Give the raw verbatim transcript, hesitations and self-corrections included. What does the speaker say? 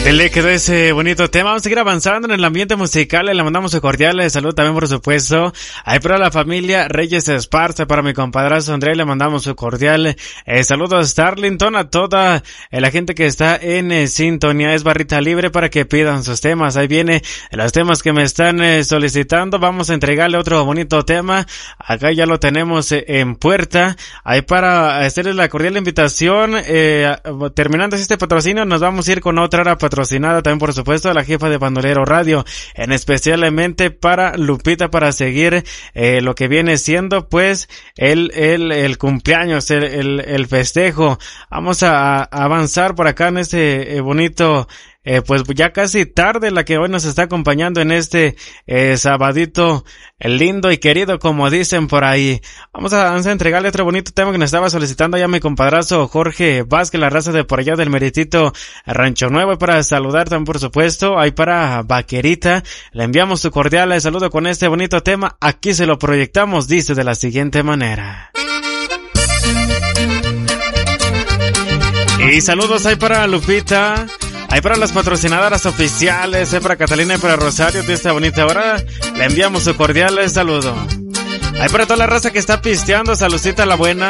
Le quedó ese bonito tema. Vamos a seguir avanzando en el ambiente musical. Le mandamos un cordial salud también, por supuesto. Ahí para la familia Reyes Esparza, para mi compadrazo André, le mandamos un cordial eh, saludo a Starlington, a toda eh, la gente que está en eh, sintonía. Es barrita libre para que pidan sus temas. Ahí viene eh, los temas que me están eh, solicitando. Vamos a entregarle otro bonito tema. Acá ya lo tenemos eh, en puerta. Ahí para hacerles la cordial invitación. Eh, terminando este patrocinio, nos vamos a ir con otra hora patrocinada también, por supuesto, a la jefa de Bandolero Radio, en especialmente para Lupita, para seguir eh, lo que viene siendo pues el el, el cumpleaños, el, el, el festejo. Vamos a, a avanzar por acá en este eh, bonito Eh, pues ya casi tarde, la que hoy nos está acompañando en este eh, sabadito eh, lindo y querido, como dicen por ahí. Vamos a, vamos a entregarle otro bonito tema que nos estaba solicitando ya mi compadrazo Jorge Vázquez, la raza de por allá del meritito Rancho Nuevo. Y para saludar también, por supuesto, ahí para Vaquerita, le enviamos su cordial saludo con este bonito tema. Aquí se lo proyectamos, dice de la siguiente manera. Y saludos ahí para Lupita, ahí para las patrocinadoras oficiales, ahí para Catalina y para Rosario de esta bonita hora. Le enviamos su cordial saludo. Ahí para toda la raza que está pisteando, saludcita a la buena.